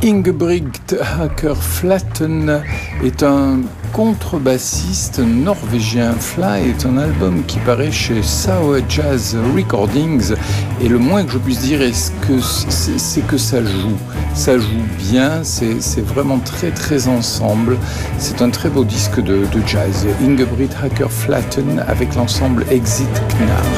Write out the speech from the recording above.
Ingebrigt Hacker-Flatten est un contrebassiste norvégien. Fly est un album qui paraît chez Sour Jazz Recordings et le moins que je puisse dire c'est que ça joue. Ça joue bien, c'est vraiment très très ensemble. C'est un très beau disque de jazz. Ingebrigt Hacker-Flatten avec l'ensemble Exit Knar.